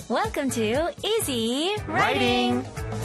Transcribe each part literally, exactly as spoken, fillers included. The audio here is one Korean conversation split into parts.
Welcome to Easy Writing.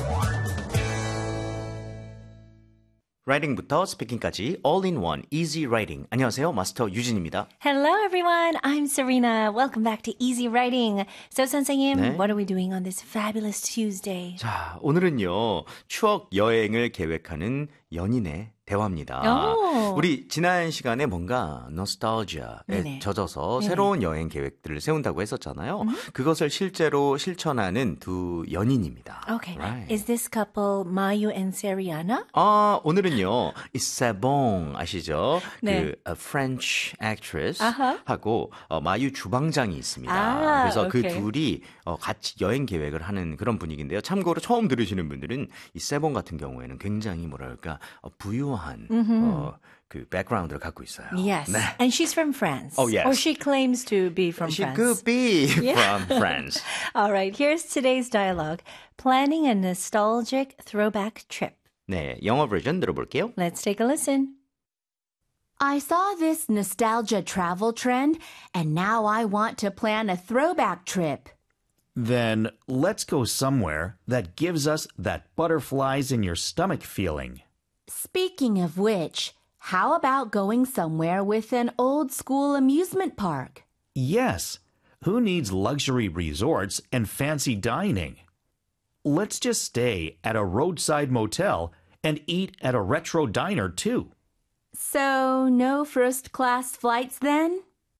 라이팅부터 스피킹까지 all in one, easy writing. 안녕하세요, 마스터 유진입니다. Hello everyone, I'm Serena. Welcome back to Easy Writing. So 선생님, 네. what are we doing on this fabulous Tuesday? 자, 오늘은요, 추억 여행을 계획하는 연인의 대화입니다. 오. 우리 지난 시간에 뭔가 노스탈지아에 네네. 젖어서 네네. 새로운 여행 계획들을 세운다고 했었잖아요. 음. 그것을 실제로 실천하는 두 연인입니다. Okay, Right. is this couple Mayu and Seriana? 아, 오늘은요, 이세봉 아시죠? 네. 그 uh, French actress 아하. 하고 어, 마유 주방장이 있습니다. 아, 그래서 그 오케이. 둘이 어, 같이 여행 계획을 하는 그런 분위기인데요. 참고로 처음 들으시는 분들은 이세봉 같은 경우에는 굉장히 뭐랄까 어, 부유한 어, 그 백그라운드를 갖고 있어요. Yes, 네. and she's from France. Oh, yes. Or she claims to be from She France. could be Yeah. from France. All right, here's today's dialogue. Planning a nostalgic throwback trip. 네, 영어 버전 들어볼게요. Let's take a listen. I saw this nostalgia travel trend, and now I want to plan a throwback trip. Then let's go somewhere that gives us that butterflies in your stomach feeling. Speaking of which, how about going somewhere with an old school amusement park? Yes, who needs luxury resorts and fancy dining? Let's just stay at a roadside motel and eat at a retro diner too. So, no first class flights then?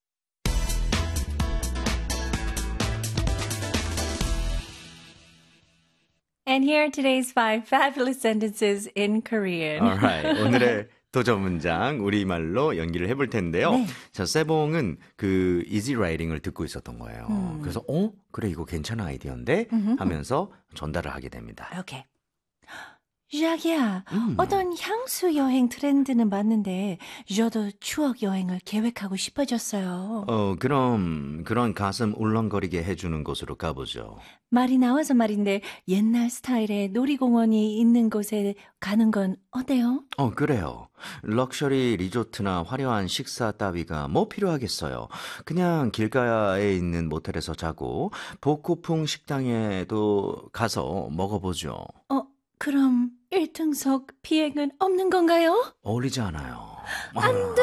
And here are today's five fabulous sentences in Korean. Alright, 오늘의 도전 문장 우리말로 연기를 해볼 텐데요. 네. 자, 세봉은 그 이지 라이팅을 듣고 있었던 거예요. 음. 그래서 어? 그래 이거 괜찮은 아이디어인데? 하면서 전달을 하게 됩니다. Okay. 자기야, 음. 어떤 향수 여행 트렌드는 봤는데 저도 추억 여행을 계획하고 싶어졌어요. 어, 그럼 그런 가슴 울렁거리게 해주는 곳으로 가보죠. 말이 나와서 말인데 옛날 스타일의 놀이공원이 있는 곳에 가는 건 어때요? 어, 그래요. 럭셔리 리조트나 화려한 식사 따위가 뭐 필요하겠어요. 그냥 길가에 있는 모텔에서 자고 복고풍 식당에도 가서 먹어보죠. 어, 그럼 일 등석 비행은 없는 건가요? 어울리지 않아요. 안 돼!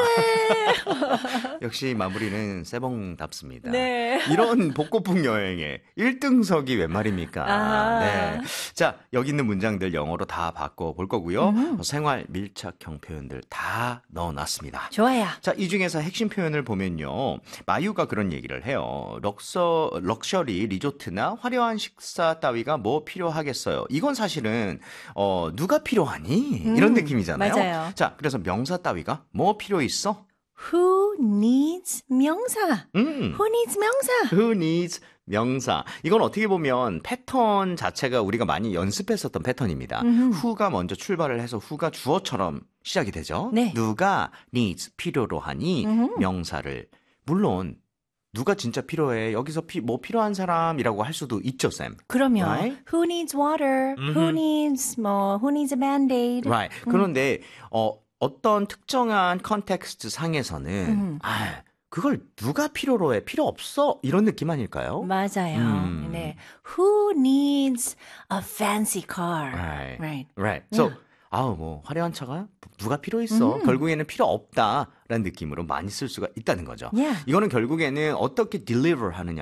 역시 마무리는 세봉답습니다. 네. 이런 복고풍 여행에 일 등석이 웬 말입니까? 아. 네. 자, 여기 있는 문장들 영어로 다 바꿔볼 거고요. 음. 생활 밀착형 표현들 다 넣어놨습니다. 좋아요. 자, 이 중에서 핵심 표현을 보면요. 마유가 그런 얘기를 해요. 럭서, 럭셔리 리조트나 화려한 식사 따위가 뭐 필요하겠어요. 이건 사실은 어, 누가 필요하니? 음, 이런 느낌이잖아요. 맞아요. 자, 그래서 명사 따위가 뭐 필요 있어? Who needs 명사? 음. Who needs 명사? Who needs 명사. 이건 어떻게 보면 패턴 자체가 우리가 많이 연습했었던 패턴입니다. 음흠. who가 먼저 출발을 해서 who가 주어처럼 시작이 되죠. 네. 누가 needs 필요로 하니 음흠. 명사를 물론 누가 진짜 필요해 여기서 피, 뭐 필요한 사람이라고 할 수도 있죠, 쌤. 그럼요. Right? Who needs water? Who needs 뭐 Who needs a band-aid? Right. 그런데 어, 어떤 특정한 컨텍스트 상에서는 음. 아, 그걸 누가 필요로 해? 필요 없어? 이런 느낌 아닐까요? 맞아요. 음. 네. Who needs a fancy car? Right. Right. Right. So, Yeah. 아우, 뭐, 화려한 차가 누가 필요 있어? 결국에는 필요 없다라는 느낌으로 많이 쓸 수가 있다는 거죠. Yeah. 이거는 결국에는 어떻게 deliver 하느냐.